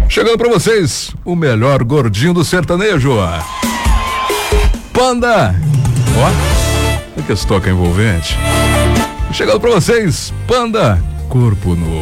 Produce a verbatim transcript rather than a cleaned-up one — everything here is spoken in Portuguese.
Chegando pra vocês, o melhor gordinho do sertanejo. Panda. Ó, que esse toca envolvente. Chegando pra vocês, Panda, Corpo Nu.